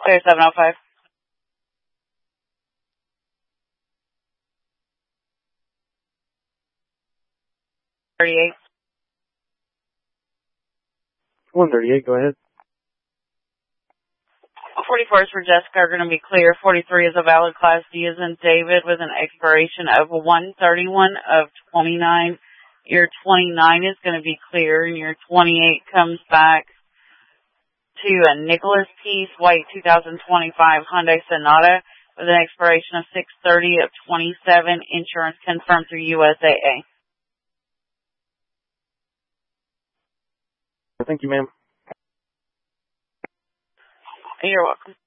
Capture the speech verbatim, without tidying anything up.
Clear seven oh five. thirty-eight. one thirty-eight, go ahead. forty-four is for Jessica, are going to be clear. forty-three is a valid Class D as in David with an expiration of one thirty-one of twenty-nine. Your twenty-nine is going to be clear, and your twenty-eight comes back to a Nicholas Peace White two thousand twenty-five Hyundai Sonata with an expiration of six thirty of twenty-seven. Insurance confirmed through U S A A. Thank you, ma'am. You're welcome.